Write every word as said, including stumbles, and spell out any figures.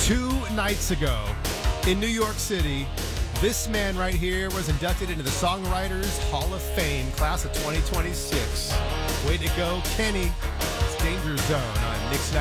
Two nights ago in New York City, this man right here was inducted into the Songwriters Hall of Fame, class of twenty twenty-six. Way to go, Kenny. It's Danger Zone on Nick's